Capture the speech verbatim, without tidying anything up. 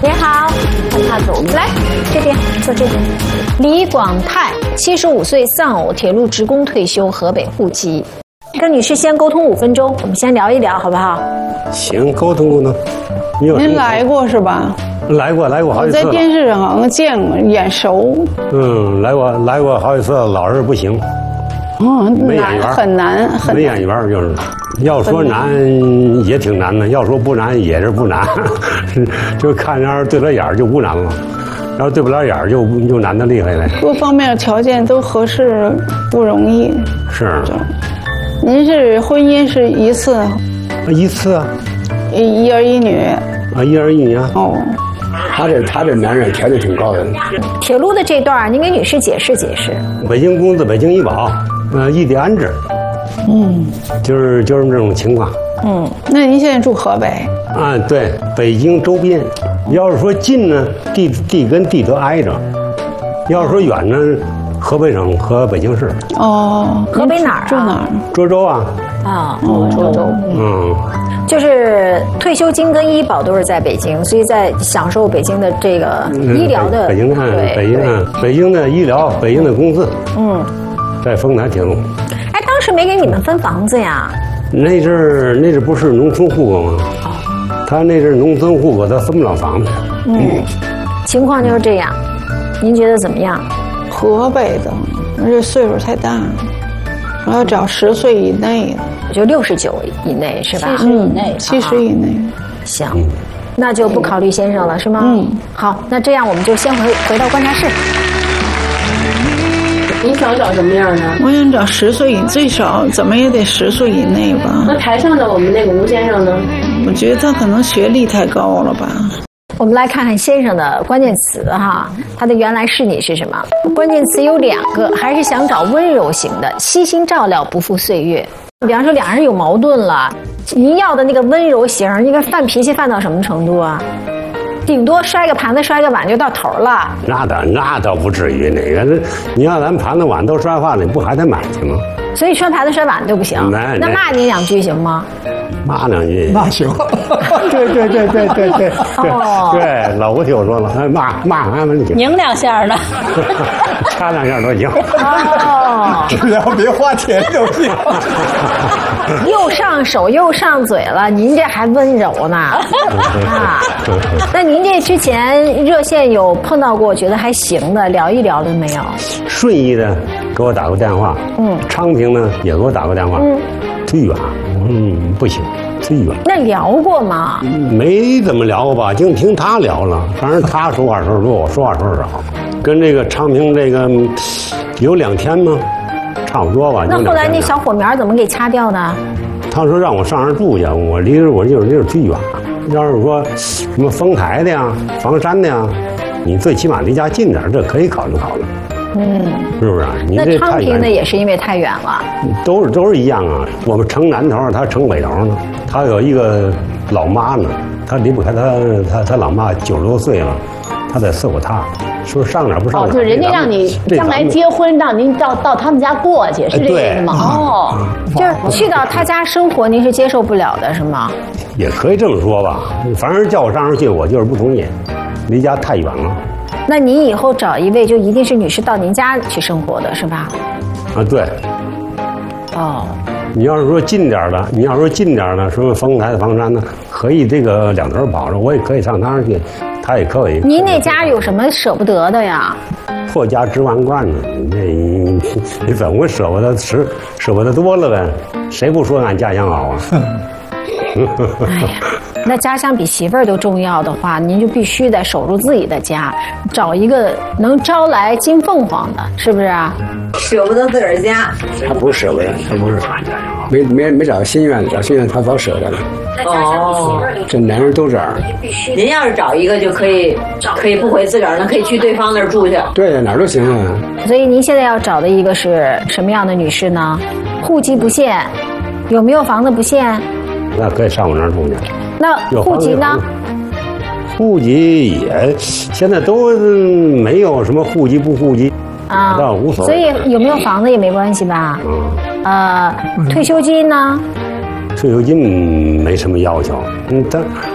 你好，他走路来这边坐这边。李广泰，七十五岁丧偶，铁路职工退休，河北户籍。跟女士先沟通五分钟，我们先聊一聊，好不好？ 行，沟通沟通。 您来过是吧？ 来过，来过好几次。 我在电视上好像见过，眼熟。 嗯，来过，来过好几次，老是不行。 哦， 没眼缘， 很难，很没眼缘就是。要说难也挺难的，要说不难也是不难，就看样对了眼儿就不难了，要对不了眼儿就就难得厉害了。 各方面条件都合适，不容易。 是。 您是婚姻是一次？ 一次啊。 一一儿一女。 啊，一儿一女啊。 哦。 他这他这男人条件挺高的。 铁路的这段，您给女士解释解释。 北京工资，北京医保，呃，异地安置。 嗯， 就是就是这种情况。 嗯，那您现在住河北？ 啊，对，北京周边。要是说近呢，地地跟地都挨着；要是说远呢，河北省和北京市。 哦， 河北哪儿啊？ 住哪儿？ 涿州啊。 啊，涿州。 嗯， 就是退休金跟医保都是在北京，所以在享受北京的这个医疗的。 北京啊，北京啊，北京的医疗，北京的工资。嗯，在丰台铁路。 当时没给你们分房子呀？ 那阵儿那阵不是农村户口吗？他那阵农村户口，他分不了房子。 嗯，情况就是这样。您觉得怎么样？ 河北的，这岁数太大，我要找十岁以内的， 就六十九以内是吧？ 七十以内，七十以内。 行，那就不考虑先生了，是吗？嗯。好，那这样我们就先回回到观察室。 你想找什么样的？ 我想找十岁以最少，怎么也得十岁以内吧。 那台上的我们那个吴先生呢？ 我觉得他可能学历太高了吧。 我们来看看先生的关键词哈，他的原来是你是什么？关键词有两个，还是想找温柔型的，悉心照料，不负岁月。比方说两人有矛盾了，您要的那个温柔型，应该犯脾气犯到什么程度啊？顶多摔个盘子摔个碗就到头了。 那倒那倒不至于，那个你要咱盘子碗都摔坏了，你不还得买去吗？ 所以摔盘子摔碗都不行。那骂你两句行吗？ 骂两句那行。 对对对对对对哦，对，老吴听我说了，骂骂俺们行。 拧两下呢， 掐两下都行。 哦， 只要别花钱就行。 又上手又上嘴了，您这还温柔呢啊？那您这之前热线有碰到过觉得还行的，聊一聊的没有？ 顺义的给我打过电话，嗯，昌平呢也给我打过电话，嗯，忒远，嗯，不行，忒远。 那聊过吗？ 没怎么聊过吧，净听他聊了，反正他说话时候多，我说话时候少。跟这个昌平这个有两天吗？差不多吧。 那后来那小火苗怎么给掐掉的？ 他说让我上那儿住去，我离着我就是就是忒远。要是说什么丰台的呀、房山的呀，你最起码离家近点，这可以考虑考虑。嗯，是不是？你这那昌平的也是因为太远了。 都是都是一样啊。我们城南头，他城北头呢。他有一个老妈呢，他离不开他他他老妈九十多岁了，他得伺候他。说上哪不上哪？ 哦，就是人家让你将来结婚，让您到到他们家过去，是这个意思吗？哦， 就是去到他家生活，您是接受不了的，是吗？ 也可以这么说吧，反正叫我上那儿去，我就是不同意，离家太远了。 那您以后找一位，就一定是女士到您家去生活的，是吧？ 啊，对。 哦。 你要是说近点的，你要说近点的，什么丰台的、房山的，可以这个两头跑着，我也可以上他那儿去，他也可以。 您那家有什么舍不得的呀？ 破家值万贯呢，你这你你怎么会舍不得舍舍不得多了呗？谁不说俺家乡好啊？ 哎呀，那家乡比媳妇儿都重要的话，您就必须得守住自己的家，找一个能招来金凤凰的，是不是啊？ 舍不得自个儿家， 他不是舍不得，他不是，没没没找心愿，找心愿他早舍得了。 哦， 这男人都这样。 您要是找一个就可以，可以不回自个儿呢，可以去对方那儿住去。 对呀，哪儿都行啊。 所以您现在要找的一个是什么样的女士呢？户籍不限，有没有房子不限？ 那可以上我那儿住去。 那户籍呢？ 户籍也现在都没有什么户籍不户籍啊，倒无所谓。 所以有没有房子也没关系吧？嗯。呃，退休金呢？ 退休金没什么要求，嗯，但